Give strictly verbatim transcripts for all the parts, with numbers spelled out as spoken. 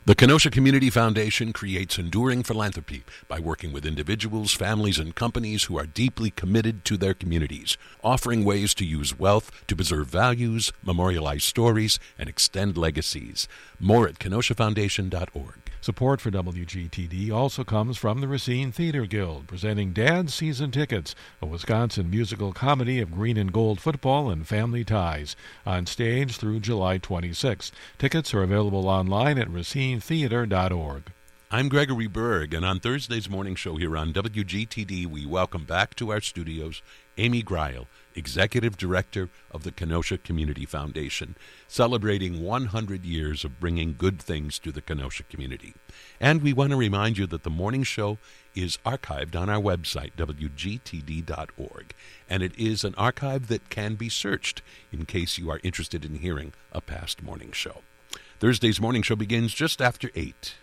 The Kenosha Community Foundation creates enduring philanthropy by working with individuals, families, and companies who are deeply committed to their communities, offering ways to use wealth to preserve values, memorialize stories, and extend legacies. More at kenosha foundation dot org. Support for W G T D also comes from the Racine Theater Guild, presenting Dad's Season Tickets, a Wisconsin musical comedy of green and gold football and family ties, on stage through July twenty-sixth. Tickets are available online at racine theater dot org. I'm Gregory Berg, and on Thursday's morning show here on W G T D, we welcome back to our studios Amy Greil, Executive Director of the Kenosha Community Foundation, celebrating one hundred years of bringing good things to the Kenosha community. And we want to remind you that the morning show is archived on our website, W G T D dot org, and it is an archive that can be searched in case you are interested in hearing a past morning show. Thursday's morning show begins just after eight.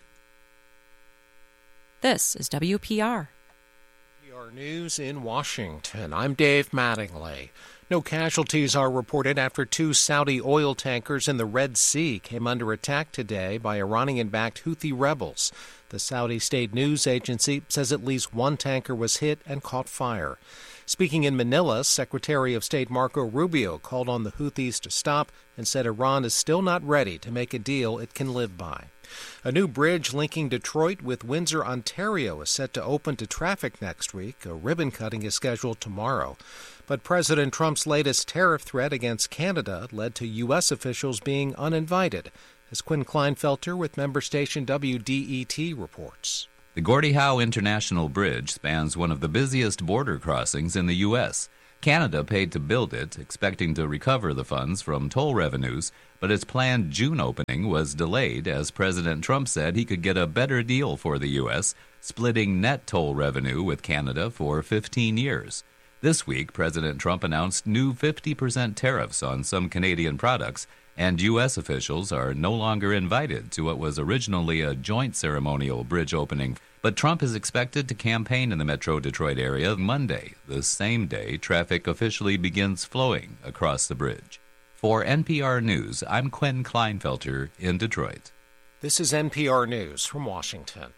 This is W P R. W P R News in Washington. I'm Dave Mattingly. No casualties are reported after two Saudi oil tankers in the Red Sea came under attack today by Iranian-backed Houthi rebels. The Saudi state news agency says at least one tanker was hit and caught fire. Speaking in Manila, Secretary of State Marco Rubio called on the Houthis to stop and said Iran is still not ready to make a deal it can live by. A new bridge linking Detroit with Windsor, Ontario is set to open to traffic next week. A ribbon cutting is scheduled tomorrow. But President Trump's latest tariff threat against Canada led to U S officials being uninvited, as Quinn Kleinfelter with member station W D E T reports. The Gordie Howe International Bridge spans one of the busiest border crossings in the U S Canada paid to build it, expecting to recover the funds from toll revenues, but its planned June opening was delayed as President Trump said he could get a better deal for the U S, splitting net toll revenue with Canada for fifteen years. This week, President Trump announced new fifty percent tariffs on some Canadian products, and U S officials are no longer invited to what was originally a joint ceremonial bridge opening. But Trump is expected to campaign in the Metro Detroit area Monday, the same day traffic officially begins flowing across the bridge. For N P R News, I'm Quinn Kleinfelter in Detroit. This is N P R News from Washington.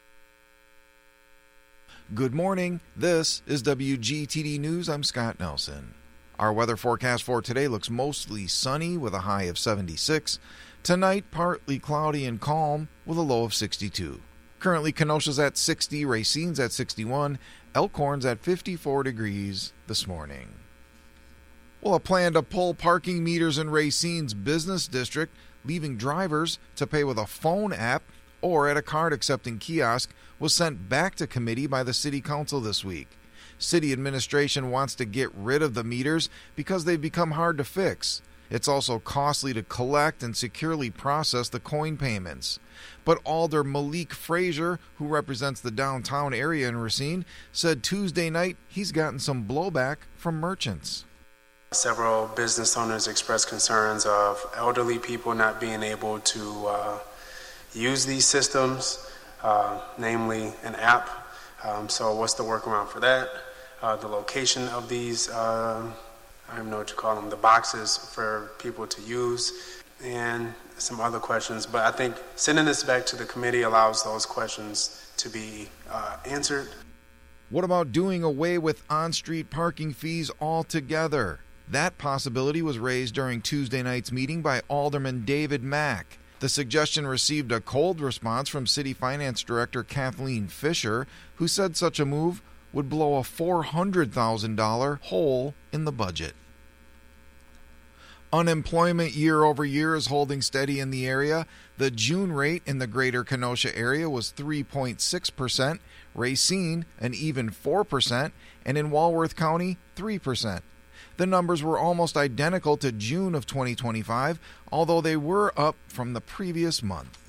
Good morning. This is W G T D News. I'm Scott Nelson. Our weather forecast for today looks mostly sunny with a high of seventy-six. Tonight, partly cloudy and calm with a low of sixty-two. Currently, Kenosha's at sixty, Racine's at sixty-one, Elkhorn's at fifty-four degrees this morning. Well, a plan to pull parking meters in Racine's business district, leaving drivers to pay with a phone app or at a card-accepting kiosk, was sent back to committee by the City Council this week. City administration wants to get rid of the meters because they've become hard to fix. It's also costly to collect and securely process the coin payments. But Alder Malik Frazier, who represents the downtown area in Racine, said Tuesday night he's gotten some blowback from merchants. Several business owners expressed concerns of elderly people not being able to uh, use these systems, uh, namely an app. Um, so what's the workaround for that? Uh, the location of these, uh, I don't know what you call them, the boxes for people to use, and some other questions. But I think sending this back to the committee allows those questions to be uh, answered. What about doing away with on-street parking fees altogether? That possibility was raised during Tuesday night's meeting by Alderman David Mack. The suggestion received a cold response from City Finance Director Kathleen Fisher, who said such a move would blow a four hundred thousand dollars hole in the budget. Unemployment year over year is holding steady in the area. The June rate in the greater Kenosha area was three point six percent, Racine an even four percent, and in Walworth County, three percent. The numbers were almost identical to June of twenty twenty-five, although they were up from the previous month.